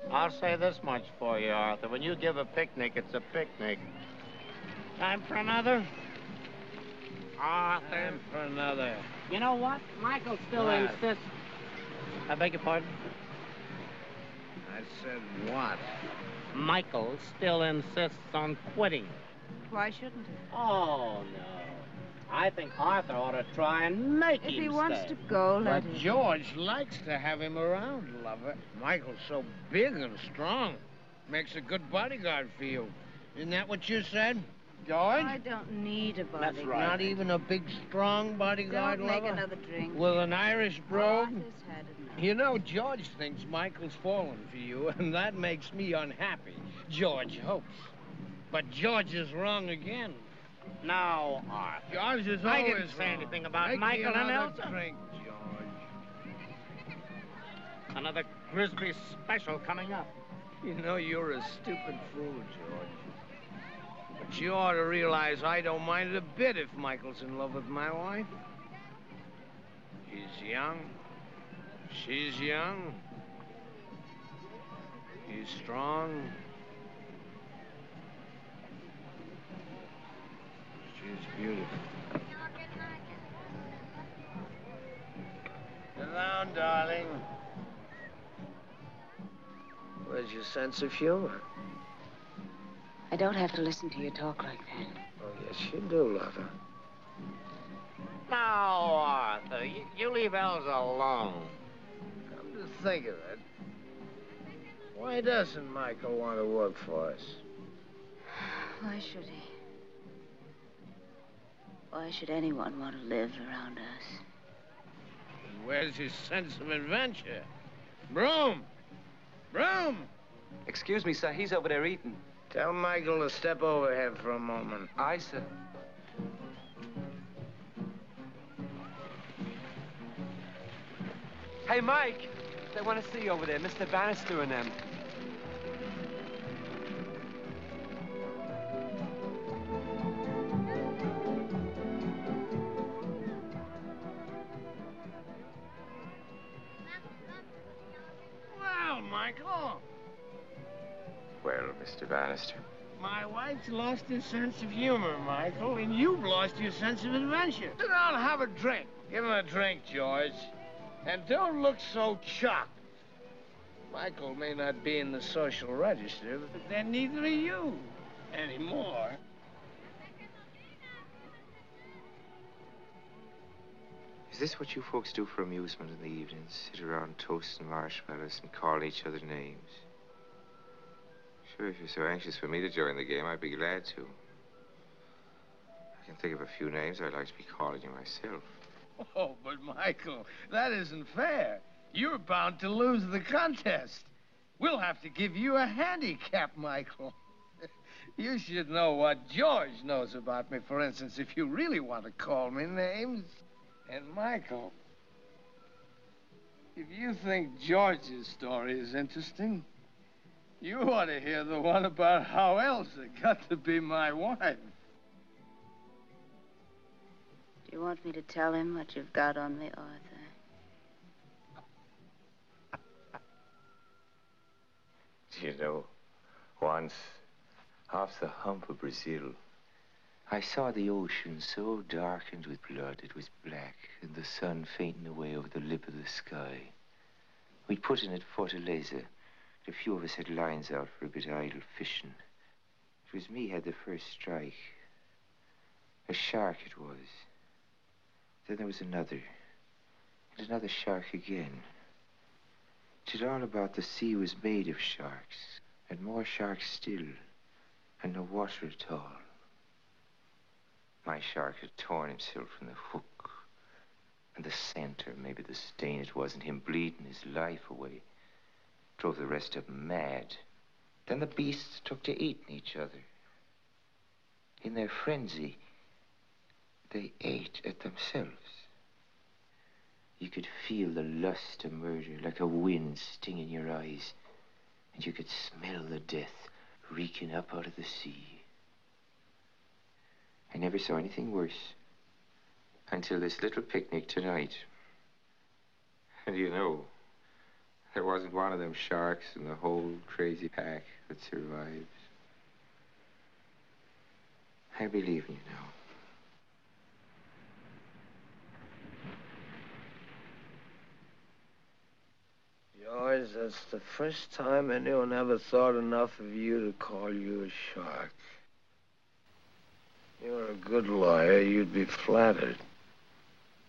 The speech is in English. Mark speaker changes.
Speaker 1: I'll say this much for you, Arthur. When you give a picnic, it's a picnic. Time for another? Arthur.
Speaker 2: Time for another.
Speaker 1: You know what? Michael still
Speaker 2: What?
Speaker 1: insists. I beg your pardon?
Speaker 2: I said what?
Speaker 1: Michael still insists on quitting.
Speaker 3: Why shouldn't he?
Speaker 1: Oh, no. I think Arthur ought to try and make him
Speaker 3: If he wants
Speaker 1: stay.
Speaker 3: to go, let
Speaker 2: But
Speaker 3: him.
Speaker 2: George likes to have him around, lover. Michael's so big and strong. Makes a good bodyguard for you. Isn't that what you said, George?
Speaker 3: I don't need a bodyguard.
Speaker 1: That's right.
Speaker 2: Not even a big, strong bodyguard,
Speaker 3: Don't make
Speaker 2: lover?
Speaker 3: another drink.
Speaker 2: With an Irish brogue?
Speaker 3: Arthur's had enough.
Speaker 2: You know, George thinks Michael's fallen for you, and that makes me unhappy. George hopes. But George is wrong again.
Speaker 1: No, Arthur.
Speaker 2: George is
Speaker 1: I
Speaker 2: always
Speaker 1: didn't say
Speaker 2: wrong.
Speaker 1: anything about
Speaker 2: Make me
Speaker 1: Michael and
Speaker 2: another
Speaker 1: Elsa.
Speaker 2: drink, George.
Speaker 1: Another Grisby special coming up.
Speaker 2: You know you're a stupid fool, George. But you ought to realize I don't mind it a bit if Michael's in love with my wife. He's young. She's young. He's strong. She's beautiful. Sit down, darling. Where's your sense of humor?
Speaker 4: I don't have to listen to you talk like that.
Speaker 2: Oh, yes, you do, lover.
Speaker 1: Now, Arthur, you leave Elsa alone.
Speaker 2: Come to think of it, why doesn't Michael want to work for us?
Speaker 4: Why should he? Why should anyone want to live around us?
Speaker 2: And where's his sense of adventure? Broom! Broom!
Speaker 5: Excuse me, sir. He's over there eating.
Speaker 2: Tell Michael to step over here for a moment.
Speaker 5: Aye, sir. Hey, Mike. They want to see you over there. Mr. Bannister and them.
Speaker 2: Well, Michael.
Speaker 6: Well, Mr. Bannister.
Speaker 2: My wife's lost her sense of humor, Michael, and you've lost your sense of adventure. Sit down and have a drink. Give him a drink, George. And don't look so shocked. Michael may not be in the social register, but then neither are you anymore.
Speaker 6: Is this what you folks do for amusement in the evenings? Sit around toasting marshmallows and calling each other names? Sure, if you're so anxious for me to join the game, I'd be glad to. I can think of a few names I'd like to be calling you myself.
Speaker 2: Oh, but Michael, that isn't fair. You're bound to lose the contest. We'll have to give you a handicap, Michael. You should know what George knows about me, for instance, if you really want to call me names. And Michael, if you think George's story is interesting, you ought to hear the one about how Elsa got to be my wife.
Speaker 4: Do you want me to tell him what you've got on me, Arthur?
Speaker 6: Do you know, once, off the hump of Brazil, I saw the ocean so darkened with blood it was black, and the sun fainting away over the lip of the sky. We'd put in at Fortaleza. A few of us had lines out for a bit of idle fishing. It was me had the first strike. A shark it was. Then there was another. And another shark again. It all about the sea was made of sharks. And more sharks still. And no water at all. My shark had torn himself from the hook. And the scent, or maybe the stain it was, and him bleeding his life away, drove the rest of them mad. Then the beasts took to eating each other. In their frenzy, they ate at themselves. You could feel the lust of murder like a wind stinging your eyes, and you could smell the death reeking up out of the sea. I never saw anything worse until this little picnic tonight. And you know, There wasn't one of them sharks in the whole crazy pack that survives. I believe in you now.
Speaker 2: George, that's the first time anyone ever thought enough of you to call you a shark. You're a good lawyer. You'd be flattered.